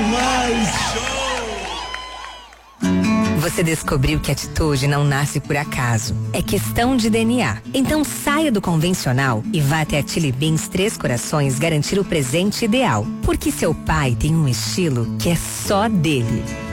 demais! Você descobriu que atitude não nasce por acaso. É questão de DNA. Então saia do convencional e vá até a Chili Beans Três Corações garantir o presente ideal. Porque seu pai tem um estilo que é só dele.